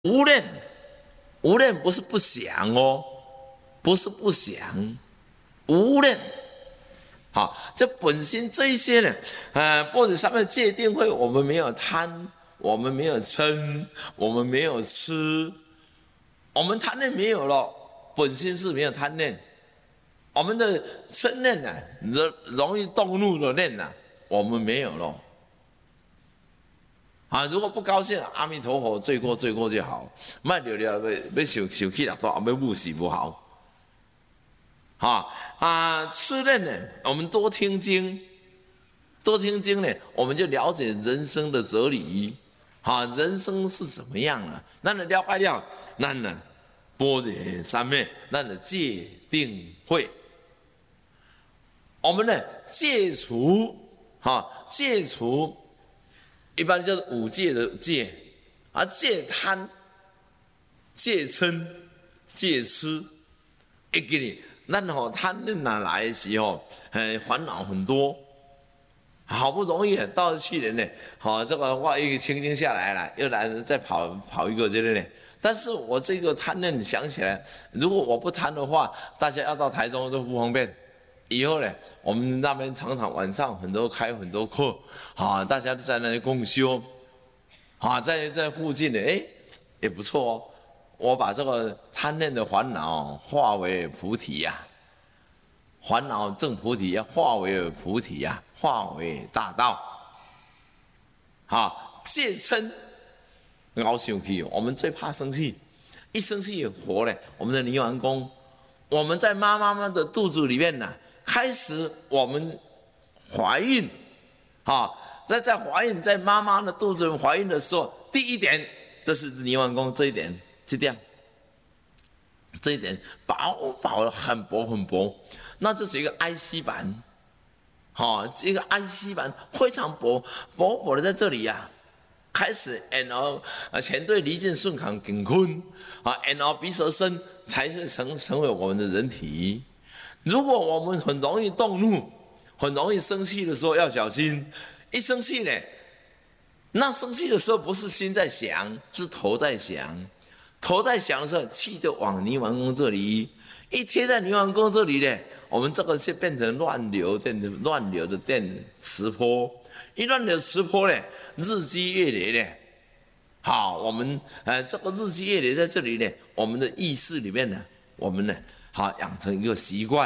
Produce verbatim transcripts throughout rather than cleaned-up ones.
无念，无念不是不想哦，不是不想，无念。好，这本心这一些呢，呃，波子上面界定会，我们没有贪，我们没有嗔，我们没有痴，我们贪念没有了，本心是没有贪念，我们的嗔念呢，容容易动怒的念呢，我们没有了。啊，如果不高兴，阿弥陀佛，罪过罪过就好，卖了了要要受受气了，都要不死不好。啊啊，痴念呢，我们多听经，多听经呢，我们就了解人生的哲理。啊，人生是怎么样啊？咱的了解了，咱呢般若三昧，咱的戒定慧，我们呢戒除，哈，戒除。一般叫做五戒的戒，啊，戒贪、戒嗔、戒痴，会给你，咱吼贪念哪来的时候，哎，烦恼很多，好不容易到了去年呢，好，这个我一个清静下来了，又来再跑跑一个这个呢，但是我这个贪念想起来，如果我不贪的话，大家要到台中都不方便。以后呢，我们那边常常晚上很多开很多课，啊，大家都在那里共修，啊，在在附近的哎也不错哦。我把这个贪念的烦恼化为菩提呀、啊，烦恼正菩提要化为菩提呀、啊，化为大道。好，戒嗔，熬生气，我们最怕生气，一生气也活了。我们的泥丸宫，我们在妈妈们的肚子里面呢、啊。开始我们怀孕，啊，在在怀孕，在妈妈的肚子里怀孕的时候，第一点，这是泥丸宫这一点，这样，这一点薄薄的很薄很薄，那这是一个 I C 板，好、哦，这个 I C 板非常薄，薄薄的在这里呀、啊，开始，然后前对离境顺坎梗坤，啊，然后鼻舌身才是成成为我们的人体。如果我们很容易动怒，很容易生气的时候要小心。一生气呢，那生气的时候不是心在想，是头在想。头在想的时候，气就往泥丸宫这里，一贴在泥丸宫这里呢，我们这个就变成乱流电的乱流的电磁波。一乱流磁波呢，日积月累呢，好，我们呃这个日积月累在这里呢，我们的意识里面呢，我们呢。好，养成一个习惯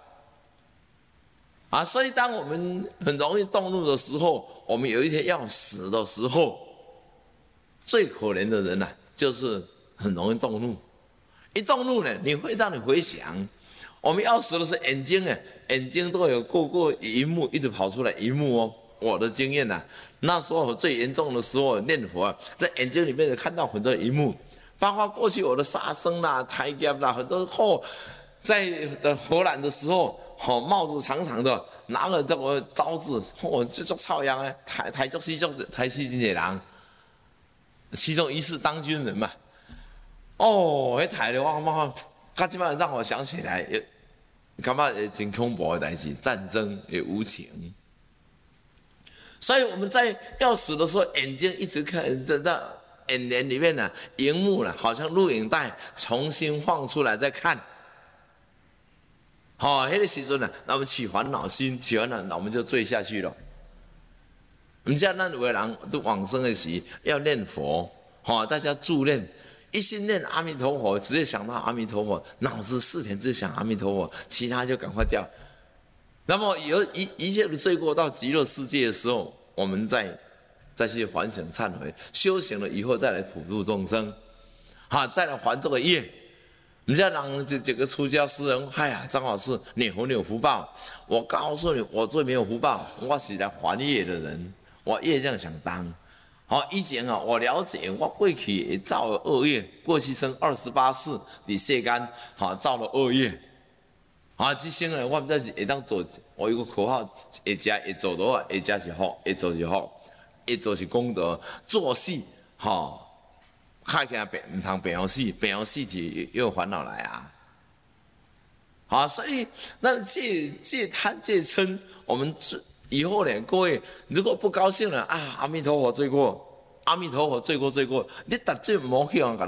啊！所以，当我们很容易动怒的时候，我们有一天要死的时候，最可怜的人呢、啊，就是很容易动怒。一动怒呢，你会让你回想，我们要死的时候，眼睛啊，眼睛都有过过荧幕，一直跑出来荧幕哦。我的经验呐、啊，那时候最严重的时候念佛、啊，在眼睛里面看到很多荧幕。包括过去我的杀生啦、台阶啦，很多后在的荷兰的时候，好、哦、帽子长长的，拿了这个刀子，我、哦、就做操样啊，台台中西中台西金铁郎，其中一是当军人嘛。哦，那台的我我，他基本上让我想起来，也感觉也真恐怖的代志，战争也无情。所以我们在要死的时候，眼睛一直看在在。眼帘里面呢，荧幕呢，好像录影带重新放出来再看。好、哦，那个时阵呢，那我们起烦恼心，起烦恼，那我们就坠下去了。我们讲那有的人都往生的时要念佛，好、哦，大家助念，一心念阿弥陀佛，直接想到阿弥陀佛，脑子四天只想阿弥陀佛，其他就赶快掉。那么有一一切的罪过到极乐世界的时候，我们在。再去反省忏悔，修行了以后再来普度众生，啊，再来还这个业。你这样让这这个出家师人，哎呀，张老师，你很有福报。我告诉你，我最没有福报，我是来还业的人，我业障想当。好、哦，以前啊，我了解，我过去也造了恶业，过去生二十八世在世间，好、哦、造了恶业。啊，这生呢，我们在会当做，我有个口号，会加会做到啊，会加是好，会做就好。一做是功德，做戏，吼，看起来白唔通白游戏，白游戏就又烦恼来啊！好，所以那戒戒贪戒嗔，我们以后呢，各位如果不高兴了啊，阿弥陀佛罪过，阿弥陀佛罪过罪过，你绝对唔好去往